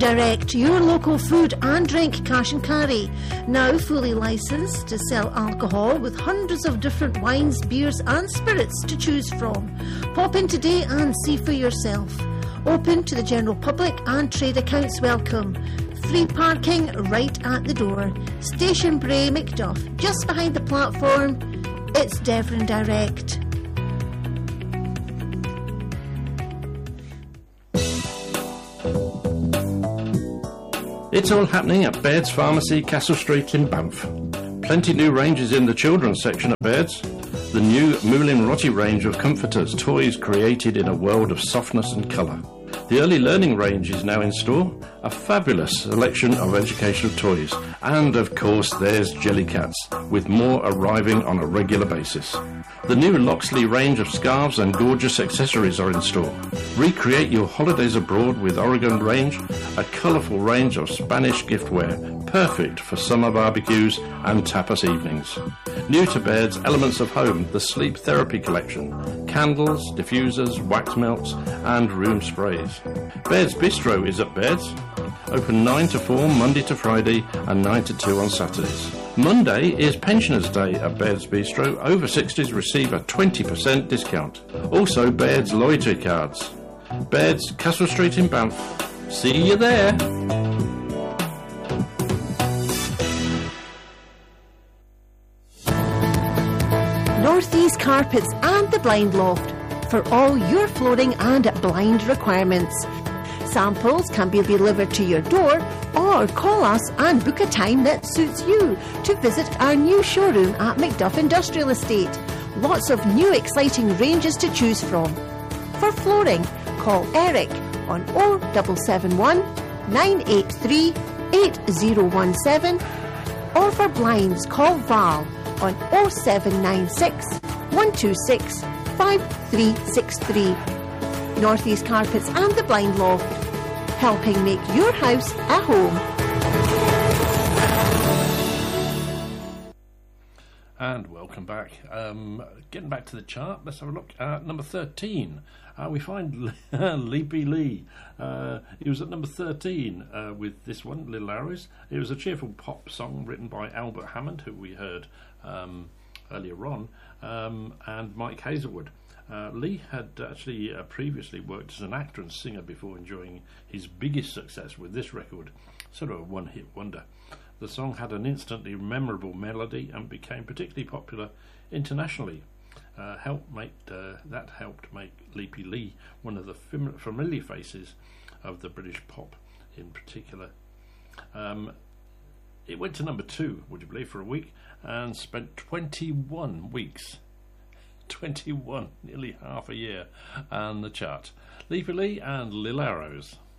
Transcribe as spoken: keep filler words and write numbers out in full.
Direct, your local food and drink cash and carry. Now fully licensed to sell alcohol with hundreds of different wines, beers and spirits to choose from. Pop in today and see for yourself. Open to the general public and trade accounts welcome. Free parking right at the door. Station Bray, Macduff, just behind the platform. It's Devon Direct. It's all happening at Baird's Pharmacy, Castle Street in Banff. Plenty new ranges in the children's section at Baird's. The new Moulin Rotti range of comforters, toys created in a world of softness and colour. The early learning range is now in store, a fabulous selection of educational toys. And of course there's Jellycats, with more arriving on a regular basis. The new Loxley range of scarves and gorgeous accessories are in store. Recreate your holidays abroad with Oregon range, a colourful range of Spanish giftware, perfect for summer barbecues and tapas evenings. New to Baird's Elements of Home, the Sleep Therapy Collection, candles, diffusers, wax melts and room sprays. Baird's Bistro is at Baird's, open nine to four Monday to Friday and nine to two on Saturdays. Monday is Pensioners' Day at Baird's Bistro. Over sixties receive a twenty percent discount. Also Baird's loyalty cards. Baird's, Castle Street in Banff. See you there. Northeast Carpets and the Blind Loft for all your flooring and blind requirements. Samples can be delivered to your door or call us and book a time that suits you to visit our new showroom at Macduff Industrial Estate. Lots of new exciting ranges to choose from. For flooring, call Eric on oh seven seven one, nine eight three, eight oh one seven or for blinds, call Val on oh seven nine six, one two six, five three six three. Northeast Carpets and the Blind Loft, helping make your house a home. And welcome back. Um, getting back to the chart, let's have a look at number thirteen. Uh, we find Leapy Lee. Uh, he was at number thirteen uh, with this one, Little Arrows. It was a cheerful pop song written by Albert Hammond, who we heard um, earlier on, um, and Mike Hazelwood. Uh, Lee had actually uh, previously worked as an actor and singer before enjoying his biggest success with this record, sort of a one-hit wonder. The song had an instantly memorable melody and became particularly popular internationally. Uh, helped make, uh, that helped make Leapy Lee one of the fam- familiar faces of the British pop in particular. Um, it went to number two, would you believe, for a week, and spent twenty-one weeks twenty-one, nearly half a year, on the chart. Leapy Lee and Lil Arrows.